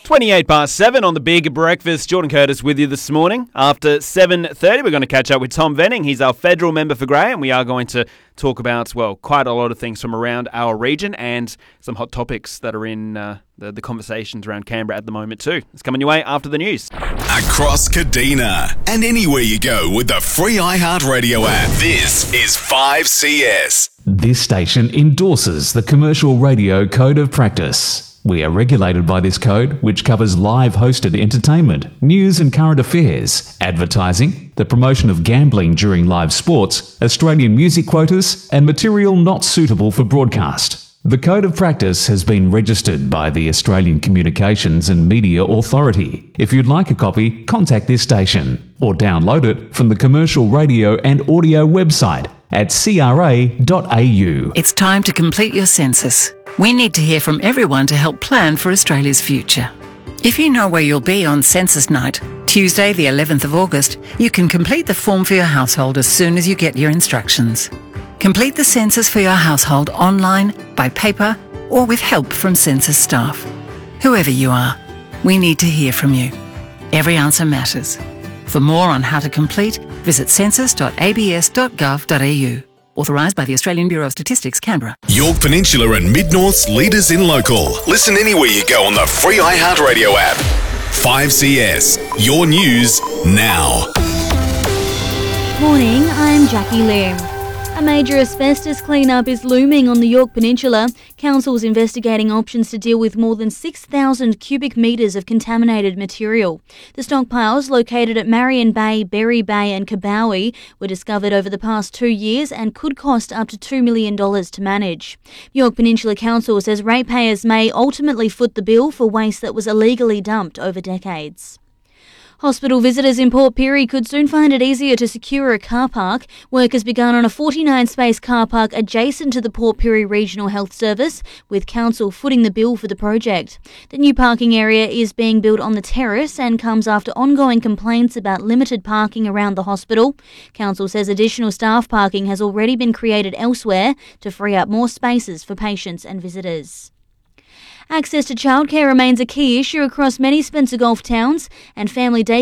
28 past 7 on the Big Breakfast. Jordan Curtis with you this morning. After 7:30, we're going to catch up with Tom Venning. He's our federal member for Grey, and we are going to talk about, well, quite a lot of things from around our region and some hot topics that are in the conversations around Canberra at the moment too. It's coming your way after the news. Across Kadina and anywhere you go with the free iHeartRadio app. This is 5CS. This station endorses the Commercial Radio Code of Practice. We are regulated by this code, which covers live hosted entertainment, news and current affairs, advertising, the promotion of gambling during live sports, Australian music quotas, and material not suitable for broadcast. The Code of Practice has been registered by the Australian Communications and Media Authority. If you'd like a copy, contact this station or download it from the Commercial Radio and Audio website at cra.au. It's time to complete your census. We need to hear from everyone to help plan for Australia's future. If you know where you'll be on census night, Tuesday the 11th of August, you can complete the form for your household as soon as you get your instructions. Complete the census for your household online, by paper, or with help from census staff. Whoever you are, we need to hear from you. Every answer matters. For more on how to complete, visit census.abs.gov.au. Authorised by the Australian Bureau of Statistics, Canberra. Yorke Peninsula and Mid-North's leaders in local. Listen anywhere you go on the free iHeartRadio app. 5CS, your news now. Morning, I'm Jackie Lim. A major asbestos clean-up is looming on the Yorke Peninsula. Council's investigating options to deal with more than 6,000 cubic metres of contaminated material. The stockpiles, located at Marion Bay, Berry Bay and Kabowie, were discovered over the past 2 years and could cost up to $2 million to manage. Yorke Peninsula Council says ratepayers may ultimately foot the bill for waste that was illegally dumped over decades. Hospital visitors in Port Pirie could soon find it easier to secure a car park. Work has begun on a 49-space car park adjacent to the Port Pirie Regional Health Service, with Council footing the bill for the project. The new parking area is being built on the terrace and comes after ongoing complaints about limited parking around the hospital. Council says additional staff parking has already been created elsewhere to free up more spaces for patients and visitors. Access to childcare remains a key issue across many Spencer Gulf towns, and family day